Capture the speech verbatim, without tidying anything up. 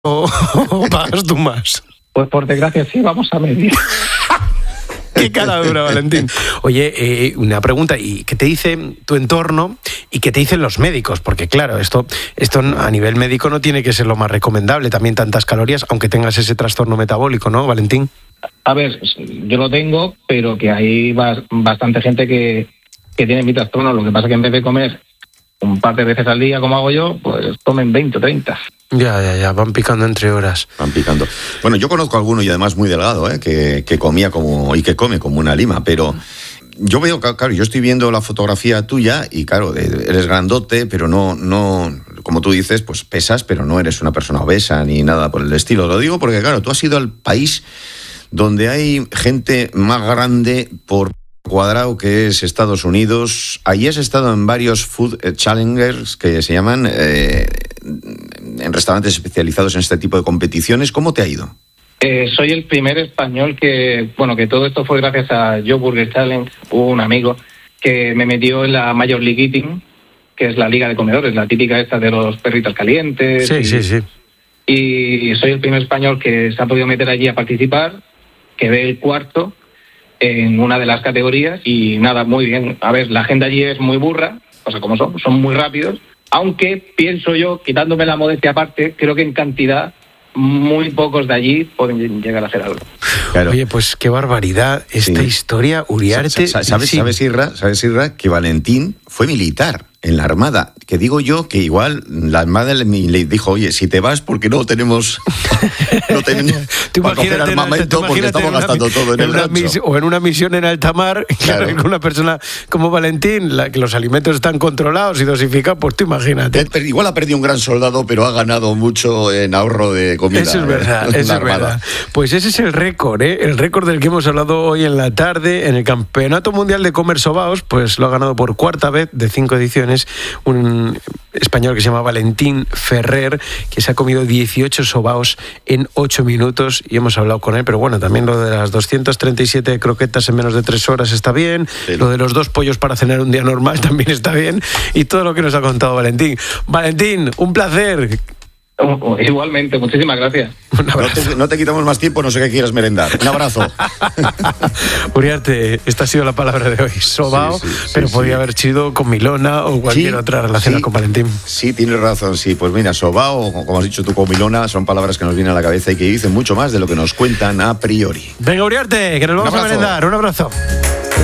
o, o pagas tú más? Pues por desgracia sí, vamos a medir. Qué cara dura, Valentín. Oye, eh, una pregunta, ¿y qué te dice tu entorno y qué te dicen los médicos? Porque claro, esto, esto a nivel médico no tiene que ser lo más recomendable, también tantas calorías, aunque tengas ese trastorno metabólico, ¿no, Valentín? A ver, yo lo tengo, pero que hay bastante gente que, que tiene mi trastorno. Lo que pasa es que en vez de comer un par de veces al día, como hago yo, pues comen veinte o treinta. Ya, ya, ya, van picando entre horas. Van picando. Bueno, yo conozco a alguno y además muy delgado, ¿eh? que, que comía como y que come como una lima, pero yo veo, claro, yo estoy viendo la fotografía tuya y claro, eres grandote, pero no, no, como tú dices, pues pesas, pero no eres una persona obesa ni nada por el estilo. Lo digo porque, claro, tú has ido al país donde hay gente más grande por cuadrado, que es Estados Unidos. Allí has estado en varios food challengers que se llaman, eh, en restaurantes especializados en este tipo de competiciones. ¿Cómo te ha ido? Eh, soy el primer español que, bueno, que todo esto fue gracias a Joe Burger Challenge. Hubo un amigo que me metió en la Major League Eating, que es la liga de comedores, la típica esta de los perritos calientes. Sí, y, sí, sí. Y soy el primer español que se ha podido meter allí a participar, quedé el cuarto en una de las categorías y nada, muy bien. A ver, la gente allí es muy burra, o sea, como son, son muy rápidos, aunque pienso yo, quitándome la modestia aparte, creo que en cantidad muy pocos de allí pueden llegar a hacer algo. Claro. Oye, pues qué barbaridad esta sí. historia, Uriarte. ¿Sabes, sí. sabes, Irra, ¿Sabes, Irra, que Valentín fue militar en la Armada? Que digo yo que igual la Armada le, le dijo, oye, si te vas porque no tenemos no tenemos para coger armamento porque estamos una, gastando todo en, en el rancho. Mis, o en una misión en alta mar, claro. Con una persona como Valentín, la, que los alimentos están controlados y dosificados, pues tú imagínate. Él, igual ha perdido un gran soldado, pero ha ganado mucho en ahorro de comida. Eso es verdad, eh, eso es verdad. Pues ese es el récord, ¿eh? El récord del que hemos hablado hoy en la tarde en el Campeonato Mundial de Comer Sobaos, pues lo ha ganado por cuarta vez de cinco ediciones un español que se llama Valentín Ferrer, que se ha comido dieciocho sobaos en ocho minutos y hemos hablado con él, pero bueno, también lo de las doscientas treinta y siete croquetas en menos de tres horas está bien, sí. Lo de los dos pollos para cenar un día normal también está bien y todo lo que nos ha contado Valentín. Valentín, un placer. Igualmente, muchísimas gracias. No te, no te quitamos más tiempo, no sé qué quieras merendar. Un abrazo. Uriarte, esta ha sido la palabra de hoy. Sobao, sí, sí, sí, pero sí, podría sí. haber sido con Milona o cualquier sí, otra relacionada sí, con Valentín. Sí, tienes razón, sí. Pues mira, sobao, como has dicho tú, con Milona, son palabras que nos vienen a la cabeza y que dicen mucho más de lo que nos cuentan a priori. Venga, Uriarte, que nos vamos a merendar. Un abrazo.